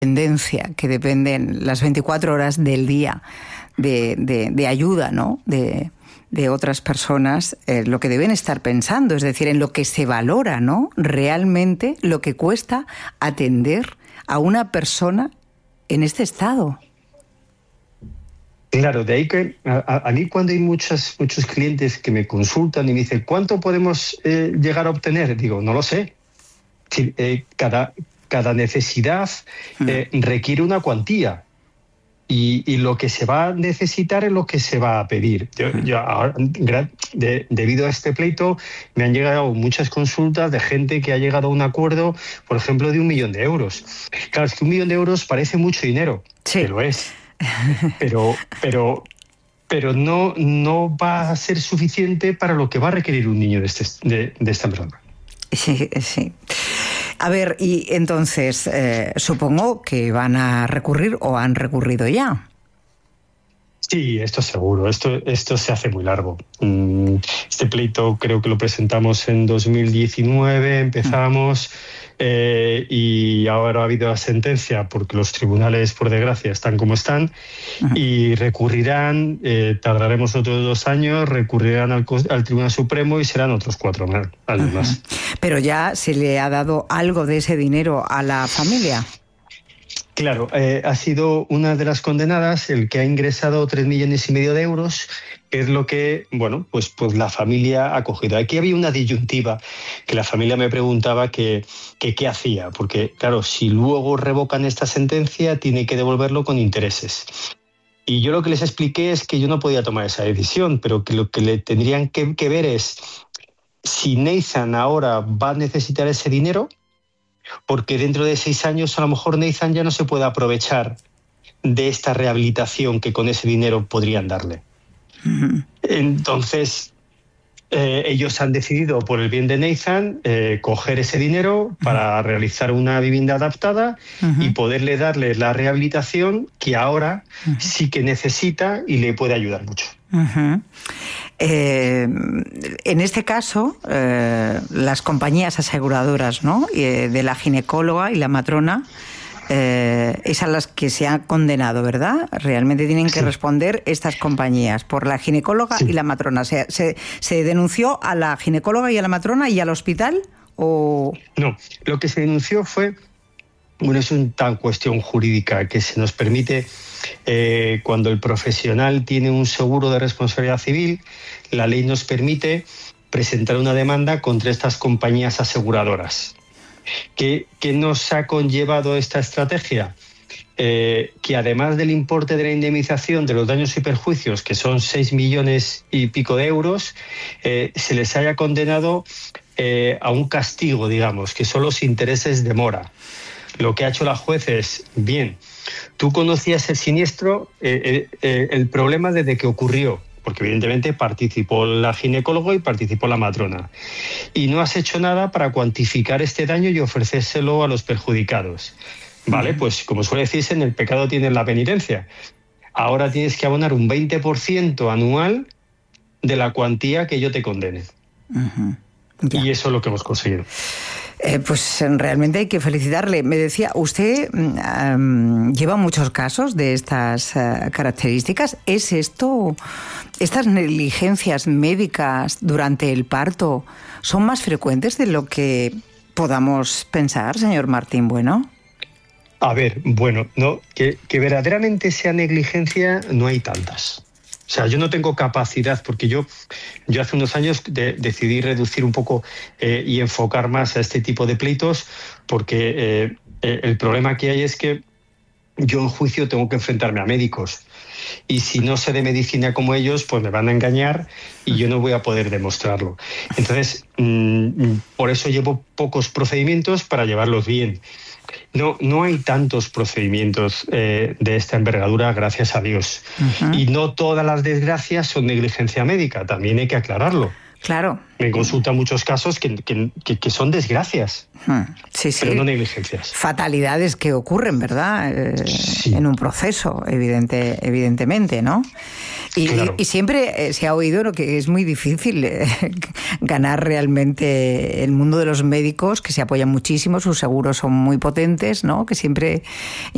dependencia, que dependen las 24 horas del día de ayuda, ¿no? De otras personas, lo que deben estar pensando, es decir, en lo que se valora, ¿no? Realmente lo que cuesta atender a una persona en este estado. Claro, de ahí que a mí cuando hay muchos clientes que me consultan y me dicen ¿cuánto podemos llegar a obtener? Digo, no lo sé. Cada necesidad requiere una cuantía y lo que se va a necesitar es lo que se va a pedir. Debido a este pleito me han llegado muchas consultas de gente que ha llegado a un acuerdo, por ejemplo, de 1 millón de euros. Claro, es que 1 millón de euros parece mucho dinero, sí. que lo es, pero no va a ser suficiente para lo que va a requerir un niño de esta envergadura. Sí, sí. A ver, y entonces supongo que van a recurrir o han recurrido ya. Sí, esto seguro. Esto se hace muy largo. Este pleito creo que lo presentamos en 2019, empezamos y ahora ha habido la sentencia porque los tribunales, por desgracia, están como están y recurrirán, tardaremos otros 2 años, recurrirán al Tribunal Supremo y serán otros 4 años más. Pero ya se le ha dado algo de ese dinero a la familia. Claro, ha sido una de las condenadas el que ha ingresado 3,5 millones de euros, que es lo que, bueno, pues la familia ha cogido. Aquí había una disyuntiva que la familia me preguntaba que qué hacía, porque claro, si luego revocan esta sentencia, tiene que devolverlo con intereses. Y yo lo que les expliqué es que yo no podía tomar esa decisión, pero que lo que le tendrían que ver es si Nathan ahora va a necesitar ese dinero, porque dentro de 6 años a lo mejor Nathan ya no se puede aprovechar de esta rehabilitación que con ese dinero podrían darle. Entonces, ellos han decidido, por el bien de Nathan, coger ese dinero para realizar una vivienda adaptada y poderle darle la rehabilitación que ahora sí que necesita y le puede ayudar mucho. En este caso, las compañías aseguradoras, ¿no? De la ginecóloga y la matrona, es a las que se ha condenado, ¿verdad? Realmente tienen que responder estas compañías por la ginecóloga y la matrona. ¿Se denunció a la ginecóloga y a la matrona y al hospital? ¿O? No, lo que se denunció fue... Bueno, es una cuestión jurídica que se nos permite, cuando el profesional tiene un seguro de responsabilidad civil, la ley nos permite presentar una demanda contra estas compañías aseguradoras. ¿Qué nos ha conllevado esta estrategia? Que además del importe de la indemnización de los daños y perjuicios, que son 6 millones y pico de euros, se les haya condenado a un castigo, digamos, que son los intereses de mora. Lo que ha hecho la juez es, bien, tú conocías el siniestro, el problema desde que ocurrió, porque evidentemente participó la ginecóloga y participó la matrona, y no has hecho nada para cuantificar este daño y ofrecérselo a los perjudicados. Vale, pues como suele decirse, en el pecado tienes la penitencia. Ahora tienes que abonar un 20% anual de la cuantía que yo te condene. Y eso es lo que hemos conseguido. Pues realmente hay que felicitarle. Me decía, usted lleva muchos casos de estas características. ¿Es esto, estas negligencias médicas durante el parto, son más frecuentes de lo que podamos pensar, señor Martín Bueno? A ver, bueno, no, que verdaderamente sea negligencia no hay tantas. O sea, yo no tengo capacidad, porque yo hace unos años decidí reducir un poco y enfocar más a este tipo de pleitos, porque el problema que hay es que yo en juicio tengo que enfrentarme a médicos. Y si no sé de medicina como ellos, pues me van a engañar y yo no voy a poder demostrarlo. Entonces, por eso llevo pocos procedimientos para llevarlos bien. No hay tantos procedimientos de esta envergadura, gracias a Dios. Y no todas las desgracias son negligencia médica, también hay que aclararlo. Claro. Me consultan muchos casos que son desgracias, sí, pero no negligencias. Fatalidades que ocurren, ¿verdad? Sí. En un proceso, evidentemente, ¿no? Claro. Y siempre se ha oído lo que es muy difícil ganar realmente el mundo de los médicos, que se apoyan muchísimo, sus seguros son muy potentes, ¿no? Que siempre